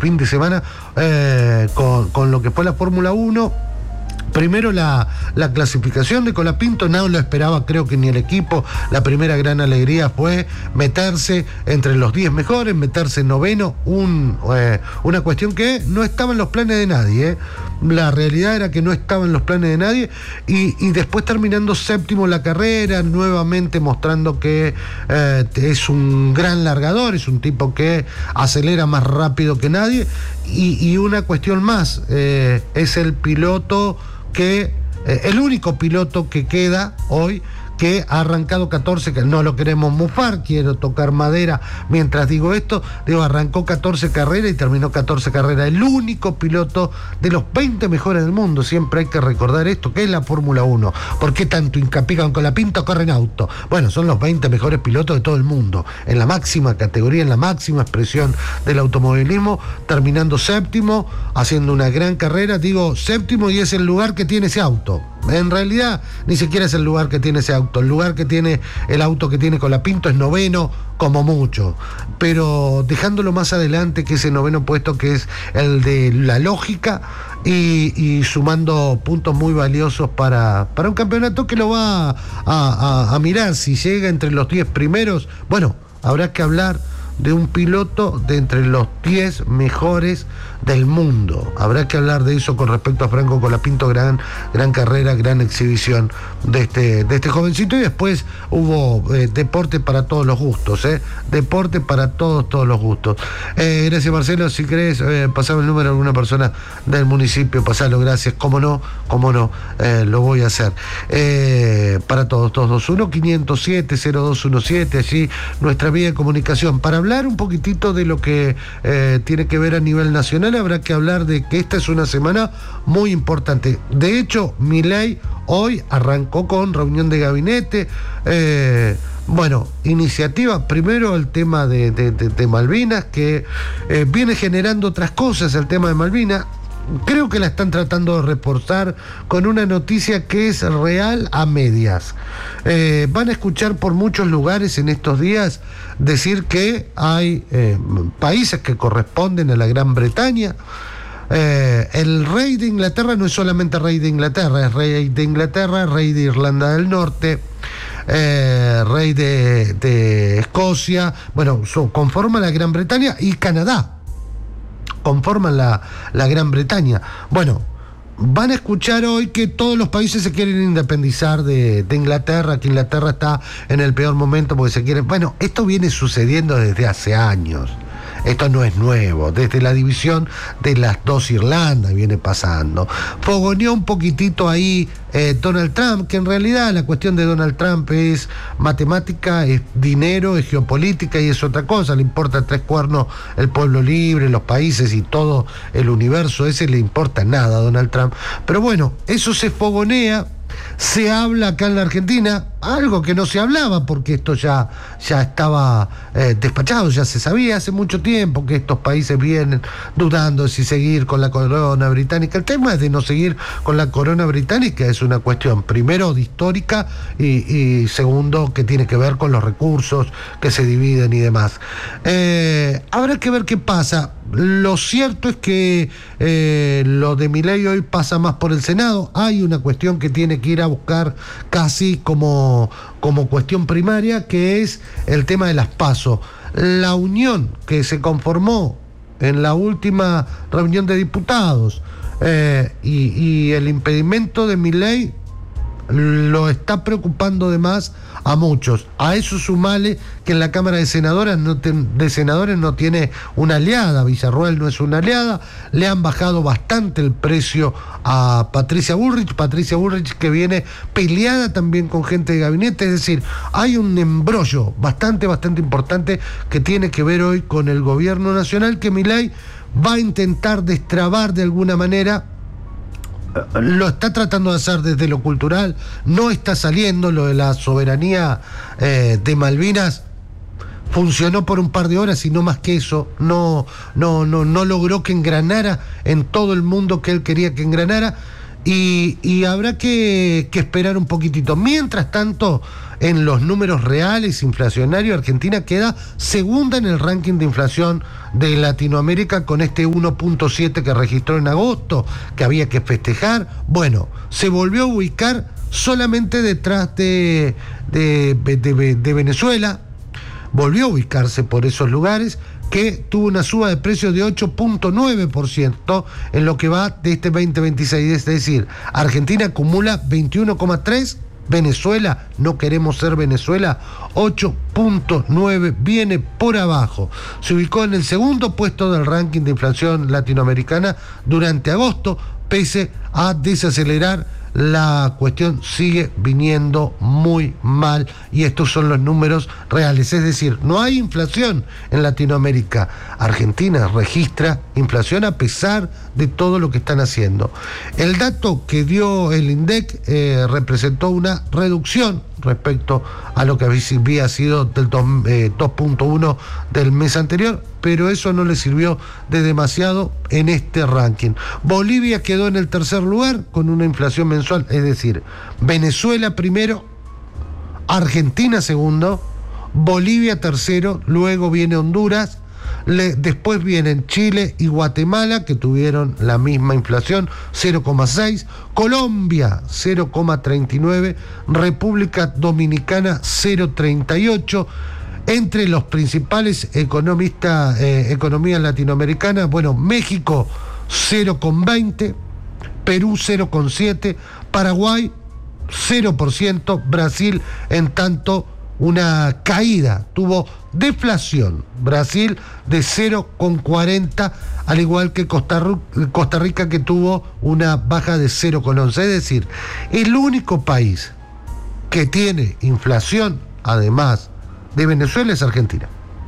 fin de semana con lo que fue la Fórmula 1. Primero la clasificación de Colapinto, no lo esperaba creo que ni el equipo. La primera gran alegría fue meterse entre los 10 mejores, meterse en noveno, una cuestión que no estaba en los planes de nadie. La realidad era que no estaba en los planes de nadie y después terminando séptimo la carrera, nuevamente mostrando que es un gran largador, es un tipo que acelera más rápido que nadie y una cuestión más, es el piloto que el único piloto que queda hoy que ha arrancado 14, que no lo queremos mufar, quiero tocar madera mientras digo esto, arrancó 14 carreras y terminó 14 carreras, el único piloto de los 20 mejores del mundo, siempre hay que recordar esto, que es la Fórmula 1, ¿por qué tanto hincapié con Colapinto? Corren auto, bueno, son los 20 mejores pilotos de todo el mundo, en la máxima categoría, en la máxima expresión del automovilismo, terminando séptimo, haciendo una gran carrera, digo séptimo y es el lugar que tiene ese auto. En realidad ni siquiera es el lugar que tiene ese auto. El lugar que tiene el auto que tiene Colapinto es noveno como mucho. Pero dejándolo más adelante que ese noveno puesto que es el de la lógica y sumando puntos muy valiosos para un campeonato que lo va a mirar. Si llega entre los 10 primeros, bueno, habrá que hablar de un piloto de entre los 10 mejores del mundo. Habrá que hablar de eso con respecto a Franco Colapinto, gran carrera, gran exhibición de este jovencito, y después hubo deporte para todos los gustos, deporte para todos los gustos. Gracias Marcelo, si querés pasame el número de alguna persona del municipio, pasalo, gracias, cómo no, lo voy a hacer. Para todos, 221-507-0217, allí nuestra vía de comunicación. Para hablar un poquitito de lo que tiene que ver a nivel nacional, habrá que hablar de que esta es una semana muy importante. De hecho, Milei hoy arrancó con reunión de gabinete, iniciativa, primero el tema de Malvinas, que viene generando otras cosas, el tema de Malvinas. Creo que la están tratando de reforzar con una noticia que es real a medias. Van a escuchar por muchos lugares en estos días decir que hay países que corresponden a la Gran Bretaña. El rey de Inglaterra no es solamente rey de Inglaterra, es rey de Inglaterra, rey de Irlanda del Norte, rey de Escocia, conforman la Gran Bretaña y Canadá. Conforman la Gran Bretaña. Van a escuchar hoy que todos los países se quieren independizar de Inglaterra, que Inglaterra está en el peor momento porque se quieren... esto viene sucediendo desde hace años. Esto no es nuevo, desde la división de las dos Irlandas viene pasando. Fogoneó un poquitito ahí Donald Trump, que en realidad la cuestión de Donald Trump es matemática, es dinero, es geopolítica y es otra cosa. Le importa tres cuernos el pueblo libre, los países y todo el universo, ese le importa nada a Donald Trump. Pero eso se fogonea. Se habla acá en la Argentina, algo que no se hablaba porque esto ya estaba despachado, ya se sabía hace mucho tiempo que estos países vienen dudando de si seguir con la corona británica. El tema es de no seguir con la corona británica, es una cuestión primero de histórica y segundo que tiene que ver con los recursos que se dividen y demás. Habrá que ver qué pasa. Lo cierto es que lo de Milei hoy pasa más por el Senado. Hay una cuestión que tiene que ir a buscar casi como cuestión primaria, que es el tema de las PASO. La unión que se conformó en la última reunión de diputados y el impedimento de Milei lo está preocupando de más a muchos. A eso sumale que en la Cámara de Senadores no tiene una aliada. Villarroel no es una aliada. Le han bajado bastante el precio a Patricia Bullrich que viene peleada también con gente de gabinete. Es decir, hay un embrollo bastante importante que tiene que ver hoy con el gobierno nacional, que Milei va a intentar destrabar de alguna manera. Lo está tratando de hacer desde lo cultural, no está saliendo. Lo de la soberanía de Malvinas funcionó por un par de horas y no más que eso. No logró que engranara en todo el mundo que él quería que engranara. y habrá que esperar un poquitito. Mientras tanto, en los números reales inflacionarios, Argentina queda segunda en el ranking de inflación de Latinoamérica con este 1.7 que registró en agosto, que había que festejar. Bueno, se volvió a ubicar solamente detrás de Venezuela, volvió a ubicarse por esos lugares, que tuvo una suba de precios de 8.9% en lo que va de este 2026. Es decir, Argentina acumula 21,3%, Venezuela, no queremos ser Venezuela, 8.9%, viene por abajo. Se ubicó en el segundo puesto del ranking de inflación latinoamericana durante agosto, pese a desacelerar. La cuestión sigue viniendo muy mal y estos son los números reales, es decir, no hay inflación en Latinoamérica. Argentina registra inflación a pesar de todo lo que están haciendo. El dato que dio el INDEC representó una reducción respecto a lo que había sido del 2.1 del mes anterior, pero eso no le sirvió de demasiado en este ranking. Bolivia quedó en el tercer lugar con una inflación mensual, es decir, Venezuela primero, Argentina segundo, Bolivia tercero, luego viene Honduras, después vienen Chile y Guatemala, que tuvieron la misma inflación, 0,6, Colombia 0,39, República Dominicana 0,38. Entre los principales economías latinoamericanas, bueno, México 0,20, Perú 0,7, Paraguay 0%, Brasil en tanto una caída, tuvo deflación, Brasil de 0,40, al igual que Costa Rica, que tuvo una baja de 0,11. Es decir, el único país que tiene inflación, además de Venezuela, es Argentina.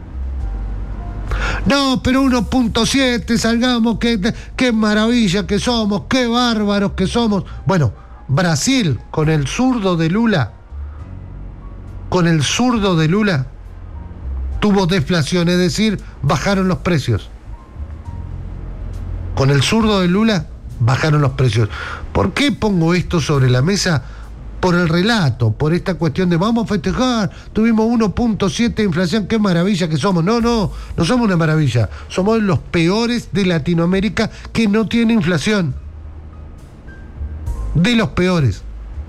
No, pero 1.7, salgamos, qué maravilla que somos, qué bárbaros que somos. Bueno, Brasil, con el zurdo de Lula, tuvo deflación, es decir, bajaron los precios. Con el zurdo de Lula, bajaron los precios. ¿Por qué pongo esto sobre la mesa? Por el relato, por esta cuestión de vamos a festejar, tuvimos 1.7 de inflación, qué maravilla que somos. No somos una maravilla, somos los peores de Latinoamérica que no tiene inflación. De los peores.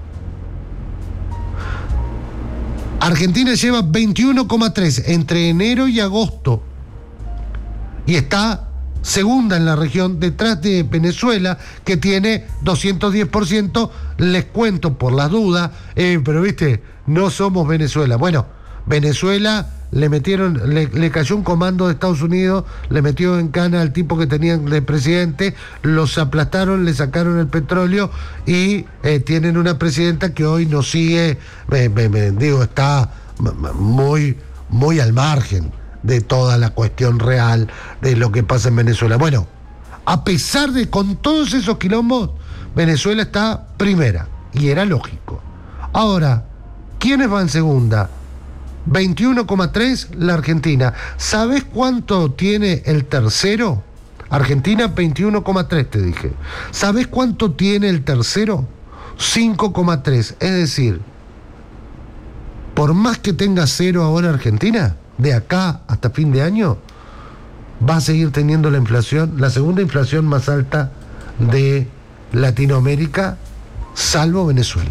Argentina lleva 21,3 entre enero y agosto y está segunda en la región, detrás de Venezuela, que tiene 210%. Les cuento por las dudas, pero viste, no somos Venezuela. Bueno, Venezuela le cayó un comando de Estados Unidos, le metió en cana al tipo que tenían de presidente, los aplastaron, le sacaron el petróleo y tienen una presidenta que hoy nos sigue, está muy al margen de toda la cuestión real de lo que pasa en Venezuela. Bueno, a pesar de con todos esos quilombos, Venezuela está primera, y era lógico. Ahora, ¿quiénes van segunda? 21,3 la Argentina. ¿Sabés cuánto tiene el tercero? Argentina 21,3 te dije. ¿Sabés cuánto tiene el tercero? 5,3. Es decir, por más que tenga cero ahora Argentina, de acá hasta fin de año, va a seguir teniendo la inflación, la segunda inflación más alta de Latinoamérica, salvo Venezuela.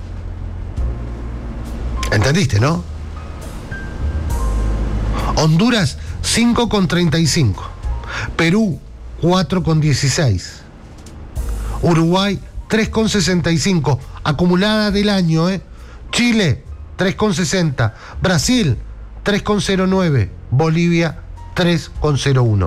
¿Entendiste, no? Honduras 5,35, Perú 4,16, Uruguay 3,65, acumulada del año, Chile 3,60, Brasil 3,09, Bolivia 3,01.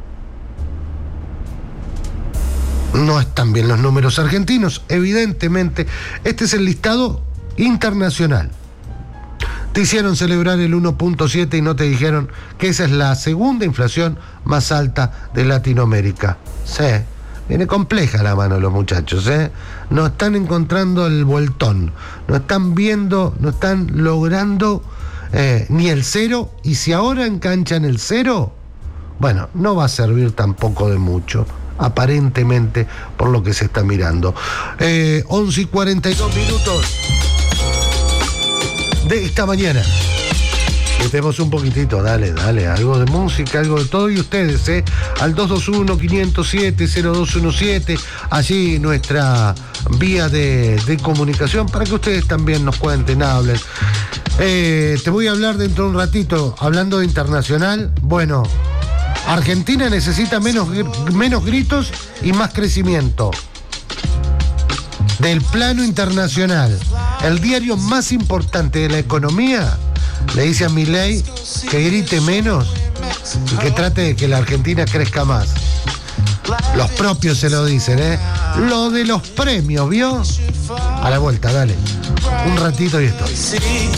No están bien los números argentinos, evidentemente. Este es el listado internacional. Te hicieron celebrar el 1.7 y no te dijeron que esa es la segunda inflación más alta de Latinoamérica. Sí, viene compleja la mano de los muchachos, No están encontrando el vueltón, no están viendo, no están logrando ni el cero, y si ahora enganchan el cero, bueno, no va a servir tampoco de mucho. aparentemente, por lo que se está mirando. 11 y 42 minutos de esta mañana. Metemos un poquitito, dale, algo de música, algo de todo, y ustedes, al 221-507-0217, allí nuestra vía de comunicación, para que ustedes también nos cuenten, hablen. Te voy a hablar dentro de un ratito, hablando de internacional. Bueno, Argentina necesita menos gritos y más crecimiento. Del plano internacional, el diario más importante de la economía le dice a Milei que grite menos y que trate de que la Argentina crezca más. Los propios se lo dicen, Lo de los premios, ¿vio? A la vuelta, dale. Un ratito y estoy.